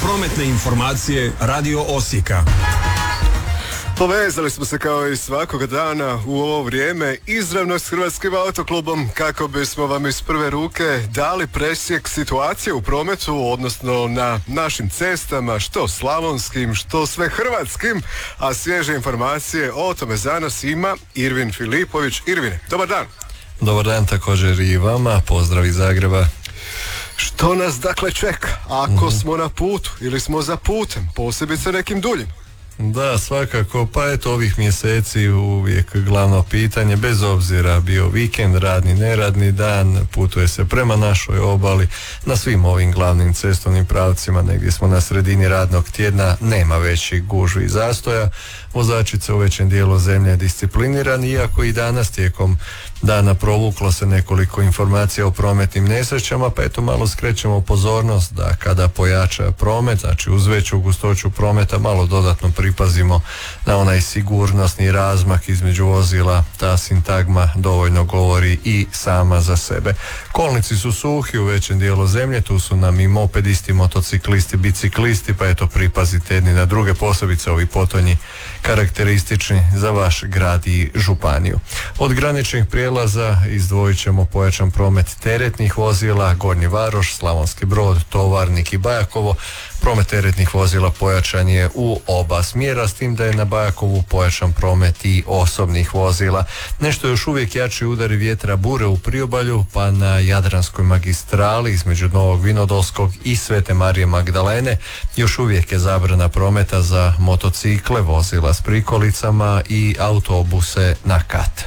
Prometne informacije Radio Osijeka. Povezali smo se kao i svakoga dana u ovo vrijeme izravno s Hrvatskim autoklubom kako bismo vam iz prve ruke dali presjek situacije u prometu, odnosno na našim cestama, što slavonskim, što sve hrvatskim, a svježe informacije o tome za nas ima Irvin Filipović. Irvine, dobar dan. Dobar dan također i vama, pozdrav iz Zagreba. Što nas dakle čeka ako smo na putu ili smo za putem, posebice nekim duljim? Da, svakako, pa eto ovih mjeseci uvijek glavno pitanje, bez obzira bio vikend, radni, neradni dan, putuje se prema našoj obali, na svim ovim glavnim cestovnim pravcima, negdje smo na sredini radnog tjedna, nema većih gužvi i zastoja, vozačice u većem dijelu zemlje disciplinirani, iako i danas tijekom dana provuklo se nekoliko informacija o prometnim nesrećama, pa eto malo skrećemo pozornost da kada pojača promet, znači uz veću gustoću prometa, malo dodatno pripazimo na onaj sigurnosni razmak između vozila. Ta sintagma dovoljno govori i sama za sebe. Kolnici su suhi u većem dijelu zemlje, tu su nam i mopedisti, motociklisti, biciklisti, pa eto pripazite jedni na druge, posebice ovi potonji karakteristični za vaš grad i županiju. Od graničnih prijelaza izdvojit ćemo pojačan promet teretnih vozila, Gornji Varoš, Slavonski Brod, Tovarnik i Bajakovo. Promet teretnih vozila pojačan je u oba smjera, s tim da je na Bajakovu pojačan promet i osobnih vozila. Nešto još uvijek jači udari vjetra bure u priobalju, pa na Jadranskoj magistrali između Novog Vinodolskog i Svete Marije Magdalene još uvijek je zabrana prometa za motocikle, vozila s prikolicama i autobuse na kat.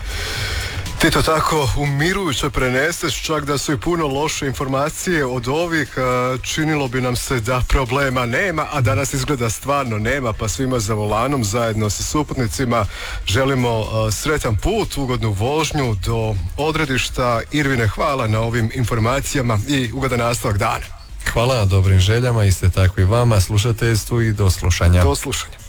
Ti to tako umirujuće preneseš, čak da su i puno loše informacije od ovih, činilo bi nam se da problema nema, a danas izgleda stvarno nema, pa svima za volanom zajedno sa suputnicima želimo sretan put, ugodnu vožnju do odredišta. Irvine, hvala na ovim informacijama i ugodan nastavak dana. Hvala na dobrim željama, iste tako i vama, slušateljstvu i do slušanja. Do slušanja.